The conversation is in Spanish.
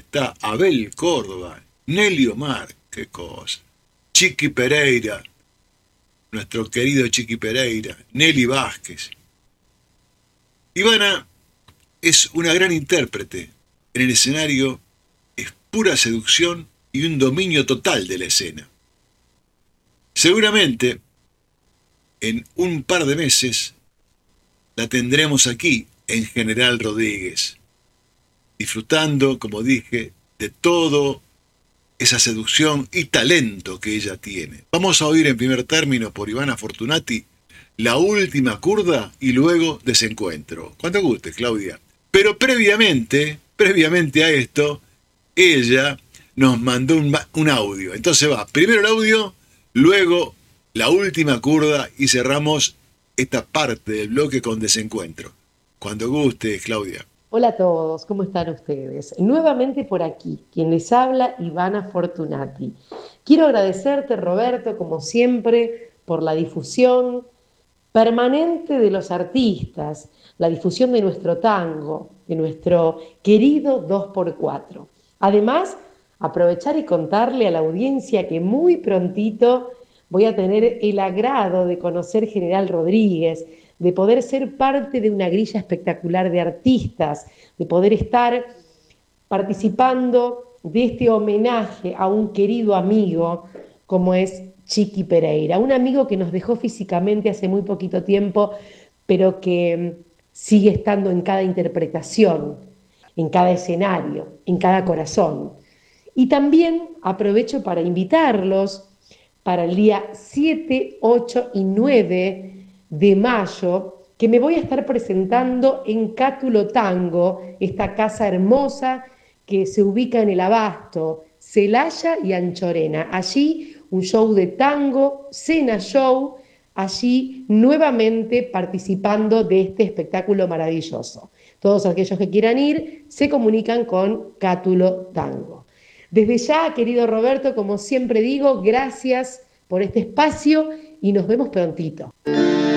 está Abel Córdoba, Nelly Omar, qué cosa, Chiqui Pereira, nuestro querido Chiqui Pereira, Nelly Vázquez. Ivana es una gran intérprete. En el escenario es pura seducción y un dominio total de la escena. Seguramente, en un par de meses, la tendremos aquí en General Rodríguez, disfrutando, como dije, de todo esa seducción y talento que ella tiene. Vamos a oír en primer término por Ivana Fortunati La Última Curda y luego Desencuentro. Cuando guste, Claudia. Pero previamente a esto, ella nos mandó un audio. Entonces va, primero el audio, luego La Última Curda y cerramos esta parte del bloque con Desencuentro. Cuando guste, Claudia. Hola a todos, ¿cómo están ustedes? Nuevamente por aquí, quien les habla, Ivana Fortunati. Quiero agradecerte, Roberto, como siempre, por la difusión permanente de los artistas, la difusión de nuestro tango, de nuestro querido 2x4. Además, aprovechar y contarle a la audiencia que muy prontito voy a tener el agrado de conocer General Rodríguez, de poder ser parte de una grilla espectacular de artistas, de poder estar participando de este homenaje a un querido amigo como es Chiqui Pereira, un amigo que nos dejó físicamente hace muy poquito tiempo, pero que sigue estando en cada interpretación, en cada escenario, en cada corazón. Y también aprovecho para invitarlos para el día 7, 8 y 9 de mayo, que me voy a estar presentando en Cátulo Tango, esta casa hermosa que se ubica en el Abasto, Celaya y Anchorena. Allí un show de tango, cena show, allí nuevamente participando de este espectáculo maravilloso. Todos aquellos que quieran ir se comunican con Cátulo Tango. Desde ya, querido Roberto, como siempre digo, gracias por este espacio y nos vemos prontito.